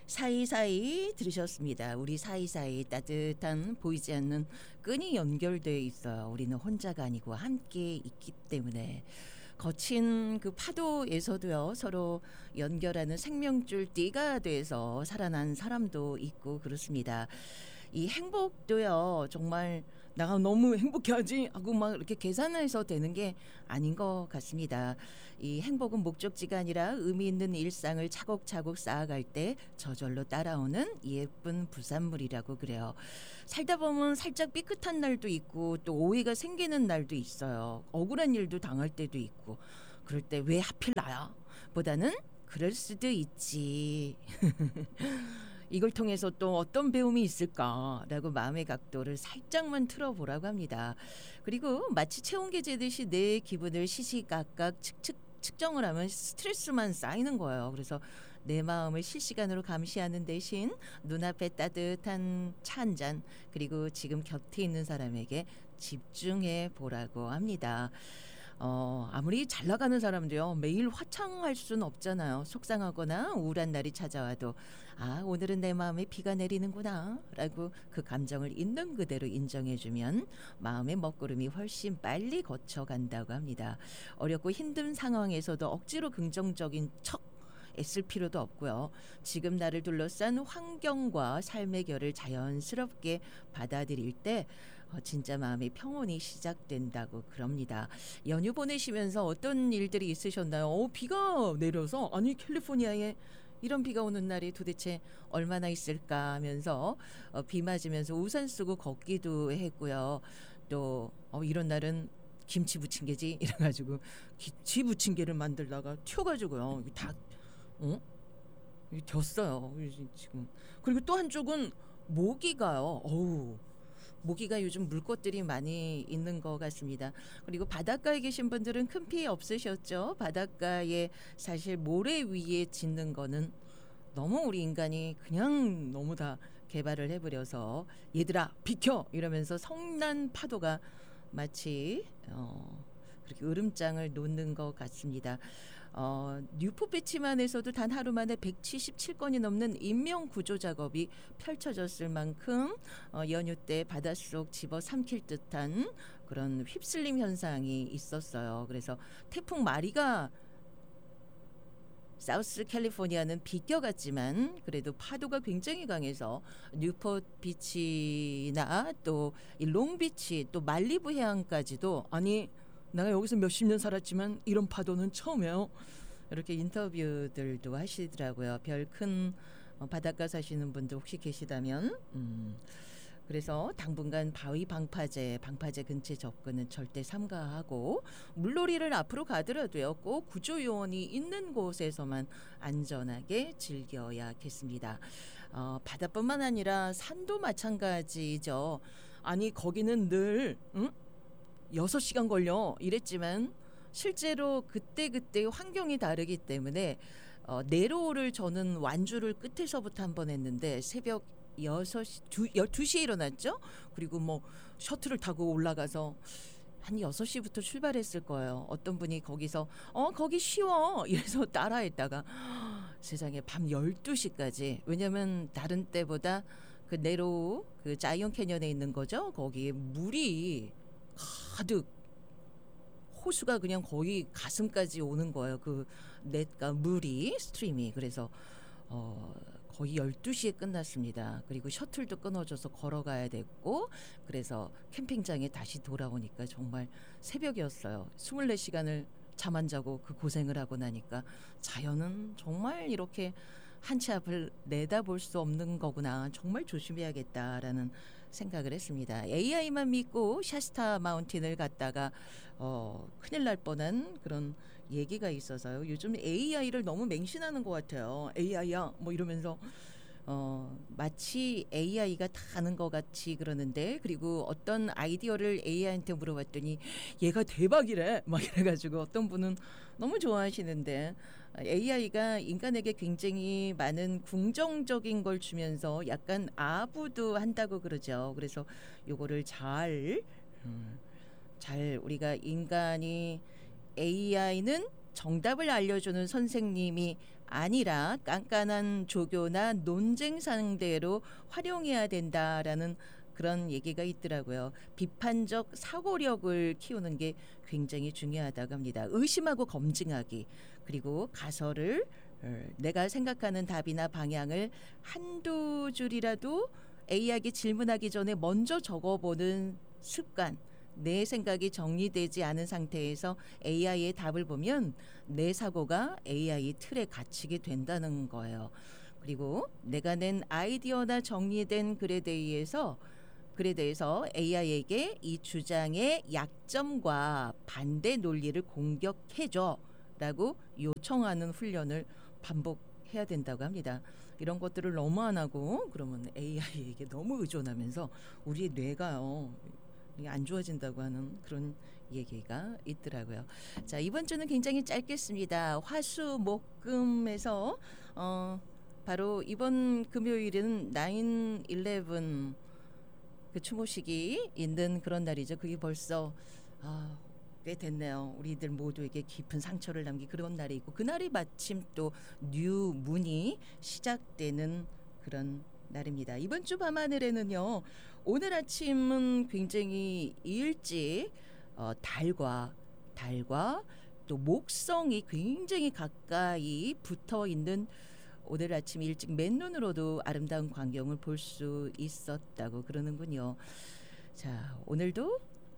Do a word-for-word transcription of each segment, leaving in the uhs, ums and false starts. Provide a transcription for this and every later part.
사이사이 들으셨습니다. 우리 사이사이 따뜻한 보이지 않는 끈이 연결되어 있어요. 우리는 혼자가 아니고 함께 있기 때문에 거친 그 파도에서도요 서로 연결하는 생명줄 띠가 돼서 살아난 사람도 있고 그렇습니다. 이 행복도요 정말 내가 너무 행복해야지 하고 막 이렇게 계산해서 되는 게 아닌 것 같습니다. 이 행복은 목적지가 아니라 의미 있는 일상을 차곡차곡 쌓아갈 때 저절로 따라오는 예쁜 부산물이라고 그래요. 살다 보면 살짝 삐끗한 날도 있고 또 오해가 생기는 날도 있어요. 억울한 일도 당할 때도 있고 그럴 때 왜 하필 나야? 보다는 그럴 수도 있지. 이걸 통해서 또 어떤 배움이 있을까라고 마음의 각도를 살짝만 틀어보라고 합니다. 그리고 마치 체온계 재듯이 내 기분을 시시각각 측측 측정을 하면 스트레스만 쌓이는 거예요. 그래서 내 마음을 실시간으로 감시하는 대신 눈앞에 따뜻한 차 한 잔 그리고 지금 곁에 있는 사람에게 집중해 보라고 합니다. 어, 아무리 잘 나가는 사람도요 매일 화창할 수는 없잖아요. 속상하거나 우울한 날이 찾아와도 아 오늘은 내 마음에 비가 내리는구나 라고 그 감정을 있는 그대로 인정해주면 마음의 먹구름이 훨씬 빨리 거쳐간다고 합니다. 어렵고 힘든 상황에서도 억지로 긍정적인 척 애쓸 필요도 없고요. 지금 나를 둘러싼 환경과 삶의 결을 자연스럽게 받아들일 때 어, 진짜 마음의 평온이 시작된다고 그럽니다. 연휴 보내시면서 어떤 일들이 있으셨나요? 어, 비가 내려서 아니 캘리포니아에 이런 비가 오는 날이 도대체 얼마나 있을까 하면서 어, 비 맞으면서 우산 쓰고 걷기도 했고요. 또 어, 이런 날은 김치 부침개지 이래가지고 김치 부침개를 만들다가 튀어가지고요. 다 어? 이게 졌어요. 지금. 그리고 또 한쪽은 모기가요. 어우. 모기가 요즘 물것들이 많이 있는 것 같습니다. 그리고 바닷가에 계신 분들은 큰 피해 없으셨죠? 바닷가에 사실 모래 위에 짓는 거는 너무 우리 인간이 그냥 너무 다 개발을 해버려서 얘들아 비켜 이러면서 성난 파도가 마치 어 그렇게 으름장을 놓는 것 같습니다. 어, 뉴포 비치만에서도 단 하루 만에 백칠십칠 건이 넘는 인명 구조 작업이 펼쳐졌을 만큼 어, 연휴 때 바닷속 집어삼킬 듯한 그런 휩쓸림 현상이 있었어요. 그래서 태풍 마리가 사우스 캘리포니아는 비껴갔지만 그래도 파도가 굉장히 강해서 뉴포트 비치나 또 이 롱비치 또 말리부 해안까지도 아니 내가 여기서 몇십 년 살았지만 이런 파도는 처음이에요. 이렇게 인터뷰들도 하시더라고요. 별 큰 바닷가 사시는 분들 혹시 계시다면 음. 그래서 당분간 바위 방파제, 방파제 근처 접근은 절대 삼가하고 물놀이를 앞으로 가더라도요. 꼭 구조요원이 있는 곳에서만 안전하게 즐겨야겠습니다. 어, 바다뿐만 아니라 산도 마찬가지죠. 아니 거기는 늘 응? 여섯 시간 걸려 이랬지만 실제로 그때그때 환경이 다르기 때문에 어, 네로를 저는 완주를 끝에서부터 한번 했는데 새벽 여섯 시, 열두 시에 일어났죠. 그리고 뭐 셔틀을 타고 올라가서 한 여섯 시부터 출발했을 거예요. 어떤 분이 거기서 어 거기 쉬워 이래서 따라했다가 세상에 밤 열두 시까지 왜냐면 다른 때보다 그 네로 그 자이언 캐년에 있는 거죠. 거기에 물이 가득 호수가 그냥 거의 가슴까지 오는 거예요. 그 넷가 물이 스트림이 그래서 어, 거의 열두 시에 끝났습니다. 그리고 셔틀도 끊어져서 걸어가야 됐고 그래서 캠핑장에 다시 돌아오니까 정말 새벽이었어요. 이십사 시간을 잠 안 자고 그 고생을 하고 나니까 자연은 정말 이렇게 한 치 앞을 내다볼 수 없는 거구나. 정말 조심해야겠다라는 생각을 했습니다. 에이아이만 믿고 샤스타 마운틴을 갔다가 어, 큰일 날 뻔한 그런 얘기가 있어서요. 요즘 에이아이를 너무 맹신하는 것 같아요. 에이아이야 뭐 이러면서 어, 마치 에이아이가 다 아는 것 같이 그러는데 그리고 어떤 아이디어를 에이아이한테 물어봤더니 얘가 대박이래 막 이래가지고 어떤 분은 너무 좋아하시는데 에이아이가 인간에게 굉장히 많은 긍정적인 걸 주면서 약간 아부도 한다고 그러죠. 그래서 요거를 잘, 음, 잘 우리가 인간이 에이아이는 정답을 알려주는 선생님이 아니라 깐깐한 조교나 논쟁 상대로 활용해야 된다라는 그런 얘기가 있더라고요. 비판적 사고력을 키우는 게 굉장히 중요하다고 합니다. 의심하고 검증하기, 그리고 가설을 어, 내가 생각하는 답이나 방향을 한두 줄이라도 에이아이에게 질문하기 전에 먼저 적어보는 습관. 내 생각이 정리되지 않은 상태에서 에이아이의 답을 보면 내 사고가 에이아이 틀에 갇히게 된다는 거예요. 그리고 내가 낸 아이디어나 정리된 글에 대해서 글에 대해서 에이아이에게 이 주장의 약점과 반대 논리를 공격해줘라고 요청하는 훈련을 반복해야 된다고 합니다. 이런 것들을 너무 안 하고 그러면 에이아이에게 너무 의존하면서 우리 뇌가요 안 좋아진다고 하는 그런 얘기가 있더라고요. 자, 이번 주는 굉장히 짧겠습니다. 화수목금에서 어, 바로 이번 금요일은 나인 일레븐 그 추모식이 있는 그런 날이죠. 그게 벌써 아, 꽤 됐네요. 우리들 모두에게 깊은 상처를 남긴 그런 날이 있고, 그날이 마침 또 뉴문이 시작되는 그런 날입니다. 이번 주 밤하늘에는요, 오늘 아침은 굉장히 일찍 어, 달과 달과 또 목성이 굉장히 가까이 붙어 있는 오늘 아침 일찍 맨눈으로도 아름다운 광경을 볼 수 있었다고 그러는군요. 자, 오늘도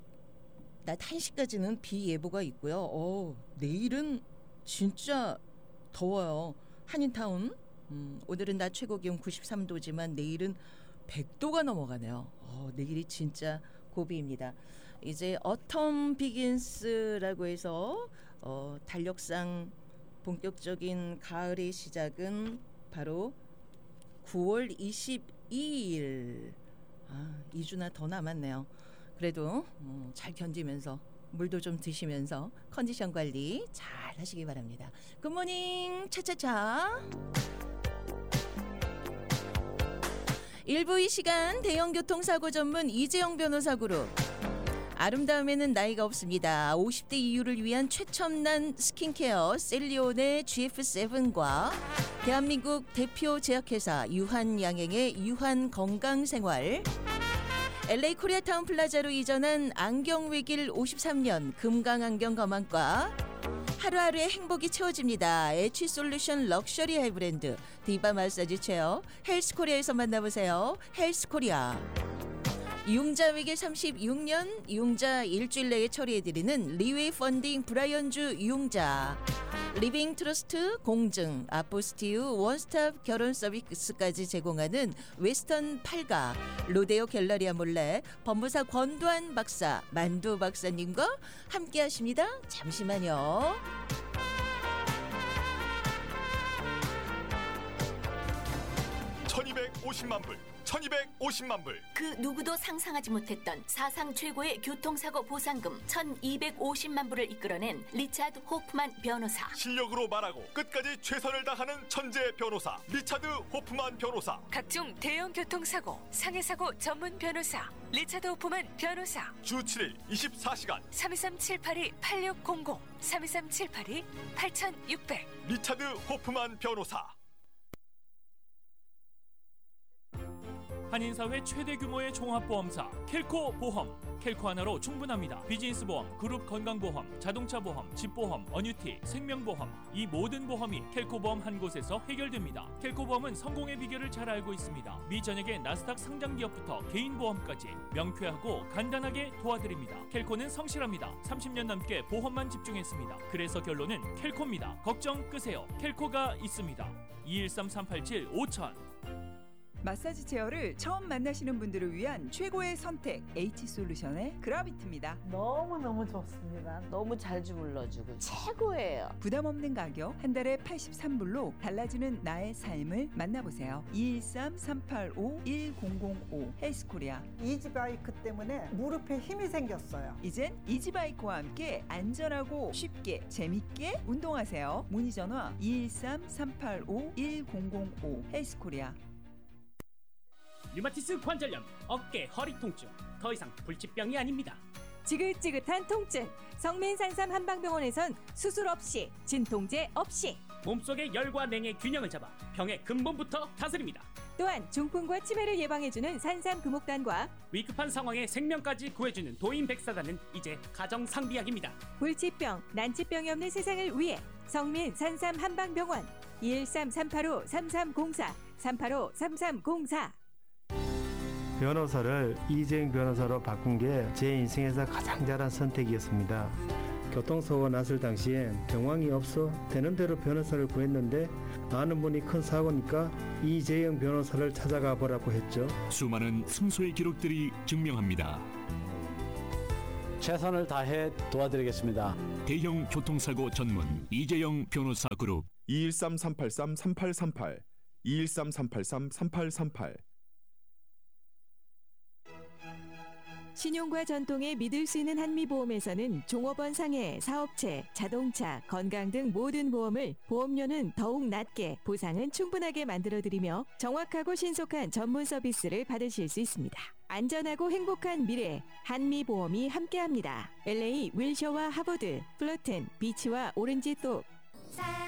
낮 한 시까지는 비 예보가 있고요. 어, 내일은 진짜 더워요. 한인타운 음, 오늘은 낮 최고 기온 구십삼 도지만 내일은 백 도가 넘어가네요. 어, 내일이 진짜 고비입니다. 이제 어텀 비긴스라고 해서 어, 달력상 본격적인 가을의 시작은 바로 구월 이십이일. 아, 이 주나 더 남았네요. 그래도 음, 잘 견디면서 물도 좀 드시면서 컨디션 관리 잘 하시기 바랍니다. 굿모닝 차차차. 일부 이 시간 대형교통사고 전문 이재영 변호사 그룹. 아름다움에는 나이가 없습니다. 오십 대 이후를 위한 최첨단 스킨케어 셀리온의 지에프 세븐과 대한민국 대표 제약회사 유한양행의 유한건강생활, 엘에이 코리아타운 플라자로 이전한 안경외길 오십삼 년 금강안경검안과, 하루하루의 행복이 채워집니다. 에치솔루션 럭셔리 헬브랜드 디바 마사지 체어 헬스코리아에서 만나보세요. 헬스코리아. 융자 위기 삼십육 년 융자 일주일 내에 처리해드리는 리웨이 펀딩 브라이언주 융자, 리빙 트러스트 공증 아포스티유 원스톱 결혼 서비스까지 제공하는 웨스턴 팔가 로데오 갤러리아 몰래 법무사 권도한 박사 만두 박사님과 함께 하십니다. 잠시만요. 천이백오십만 불, 천이백오십만 불. 그 누구도 상상하지 못했던 사상 최고의 교통사고 보상금 천이백오십만 불을 이끌어낸 리차드 호프만 변호사. 실력으로 말하고 끝까지 최선을 다하는 천재 변호사 리차드 호프만 변호사. 각종 대형 교통사고, 상해사고 전문 변호사 리차드 호프만 변호사. 주 칠 일 이십사 시간 삼이삼 칠팔이 팔육공공 삼이삼 칠팔이 팔육공공. 리차드 호프만 변호사. 한인사회 최대 규모의 종합보험사 켈코 보험. 켈코 하나로 충분합니다. 비즈니스 보험, 그룹 건강보험, 자동차 보험, 집보험, 어뉴티, 생명보험, 이 모든 보험이 켈코 보험 한 곳에서 해결됩니다. 켈코 보험은 성공의 비결을 잘 알고 있습니다. 미 전역의 나스닥 상장 기업부터 개인 보험까지 명쾌하고 간단하게 도와드립니다. 켈코는 성실합니다. 삼십 년 넘게 보험만 집중했습니다. 그래서 결론은 켈코입니다. 걱정 끄세요. 켈코가 있습니다. 이일삼 삼팔칠 오천. 마사지 체어를 처음 만나시는 분들을 위한 최고의 선택, H솔루션의 그라비트입니다. 너무너무 좋습니다. 너무 잘 주물러주고 최고예요. 부담 없는 가격, 한 달에 팔십삼 불로 달라지는 나의 삶을 만나보세요. 이일삼 삼팔오 일공공오 헬스코리아. 이지바이크 때문에 무릎에 힘이 생겼어요. 이젠 이지바이크와 함께 안전하고 쉽게 재밌게 운동하세요. 문의 전화 이일삼 삼팔오 일공공오 헬스코리아. 류마티스 관절염, 어깨, 허리 통증, 더 이상 불치병이 아닙니다. 지긋지긋한 통증, 성민산삼 한방병원에선 수술 없이, 진통제 없이 몸속의 열과 냉의 균형을 잡아 병의 근본부터 다스립니다. 또한 중풍과 치매를 예방해주는 산삼금옥단과 위급한 상황에 생명까지 구해주는 도인백사단은 이제 가정 상비약입니다. 불치병, 난치병이 없는 세상을 위해 성민 산삼 한방병원 이일삼 삼팔오 삼삼공사 삼팔오 삼삼공사. 변호사를 이재용 변호사로 바꾼 게 제 인생에서 가장 잘한 선택이었습니다. 교통사고 났을 당시엔 정황이 없어 되는 대로 변호사를 구했는데 아는 분이 큰 사고니까 이재용 변호사를 찾아가 보라고 했죠. 수많은 승소의 기록들이 증명합니다. 최선을 다해 도와드리겠습니다. 대형 교통사고 전문 이재용 변호사 그룹 이일삼 삼팔삼 삼팔삼팔 이일삼 삼팔삼 삼팔삼팔. 신용과 전통에 믿을 수 있는 한미보험에서는 종업원 상해, 사업체, 자동차, 건강 등 모든 보험을 보험료는 더욱 낮게, 보상은 충분하게 만들어드리며 정확하고 신속한 전문 서비스를 받으실 수 있습니다. 안전하고 행복한 미래, 한미보험이 함께합니다. 엘에이 윌셔와 하버드, 플러튼, 비치와 오렌지 또